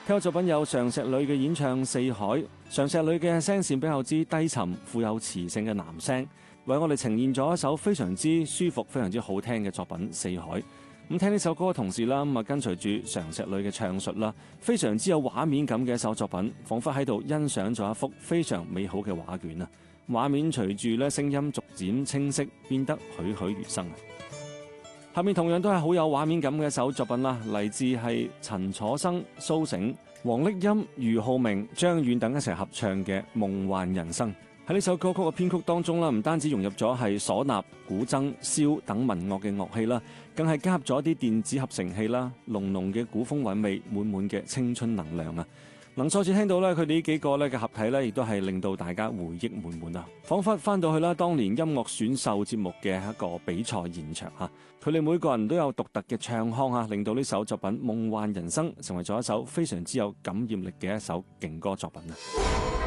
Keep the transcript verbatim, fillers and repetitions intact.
聽過作品有常石磊嘅演唱《四海》，常石磊嘅聲線比較之低沉、富有磁性嘅男聲，為我哋呈現咗一首非常之舒服、非常之好聽嘅作品《四海》。咁聽呢首歌嘅同時啦，咁啊跟隨住常石磊嘅唱述啦，非常之有畫面感嘅一首作品，彷彿喺度欣賞咗一幅非常美好嘅畫卷啊！畫面隨住咧聲音逐漸清晰，變得栩栩如生啊！下面同樣都係好有畫面感嘅一首作品啦，嚟自係陳楚生、蘇醒、黃瀝音、俞灝明、張遠等一齊合唱嘅《夢幻人生》。喺呢首歌曲嘅編曲當中啦，唔單止融入咗係嗩吶、古箏、簫等民樂嘅樂器啦，更係加入咗一啲電子合成器啦，濃濃嘅古風韻味，滿滿嘅青春能量啊！能再次聽到咧，佢哋呢幾個咧嘅合體咧，亦都係令到大家回憶滿滿啊！彷彿翻到去啦，當年音樂選秀節目嘅一個比賽現場啊！佢哋每個人都有獨特嘅唱腔啊，令到呢首作品《夢幻人生》成為咗一首非常之有感染力嘅一首勁歌作品啊！